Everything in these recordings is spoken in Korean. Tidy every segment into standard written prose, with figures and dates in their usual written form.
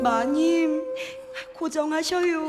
마님, 고정하셔요.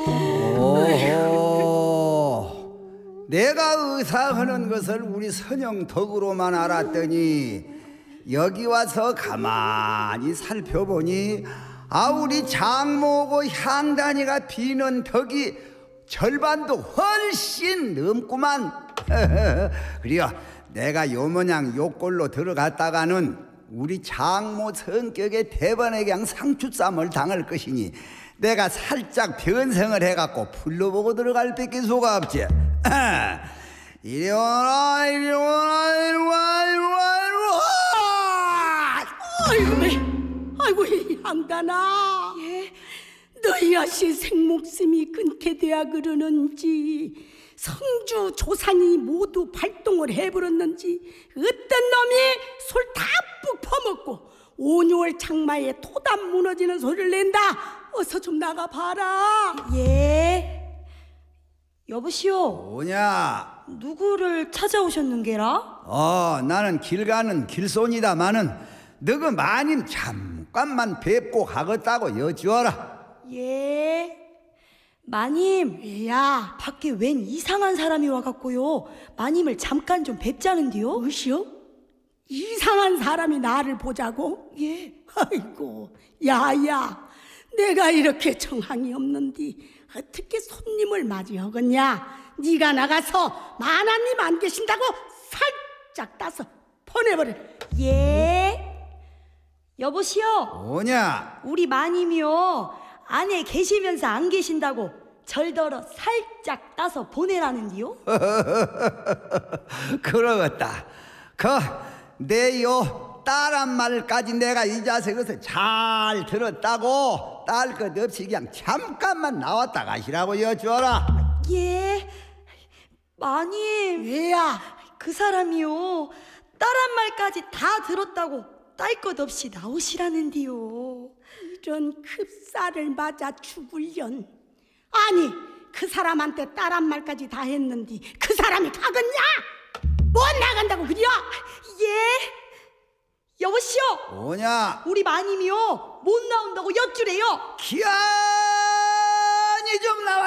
오호, 내가 의사하는 것을 우리 선영 덕으로만 알았더니 여기 와서 가만히 살펴보니 우리 장모고 향단이가 비는 덕이 절반도 훨씬 넘구만. 그래요, 내가 요모냥 요꼴로 들어갔다가는 우리 장모 성격에 대번에 그냥 상추쌈을 당할 것이니 내가 살짝 변성을 해갖고 불러보고 들어갈 뺏기 수가 없지. 이리 와라, 이리 와라, 이리 와, 이리 와, 이리 와. 아이고 향단아, 예? 너희 아씨 생목숨이 끊게 돼야 그러는지 성주 조상이 모두 발동을 해버렸는지 어떤 놈이 술 다 푹 퍼먹고 5~6월 장마에 토담 무너지는 소리를 낸다. 어서 좀 나가봐라. 예? 여보시오, 뭐냐? 누구를 찾아오셨는게라? 나는 길 가는 길손이다마는 너그 마님 잠깐만 뵙고 가겠다고 여쭈어라. 예? 마님, 왜야? 밖에 웬 이상한 사람이 와갖고요, 마님을 잠깐 좀 뵙자는데요. 무엇이요? 이상한 사람이 나를 보자고? 예? 아이고 야야, 내가 이렇게 정황이 없는디 어떻게 손님을 맞이하겠냐? 네가 나가서 만화님 안 계신다고 살짝 따서 보내버려. 예? 여보시오, 뭐냐? 우리 마님이요, 안에 계시면서 안 계신다고 절더러 살짝 따서 보내라는디요. 그러겠다. 내요 딸한 말까지 내가 이 자식에서 잘 들었다고 딸 것 없이 그냥 잠깐만 나왔다 가시라고 여쭈어라. 예? 마님, 왜야? 그 사람이요, 딸한 말까지 다 들었다고 딸 것 없이 나오시라는디요. 이런 급사를 맞아 죽을련. 아니 그 사람한테 딸 한 말까지 다 했는데 그 사람이 가겠냐? 못 나간다고 그려? 예? 여보시오, 뭐냐? 우리 마님이요, 못 나온다고 여쭈래요. 기한이 좀 나와.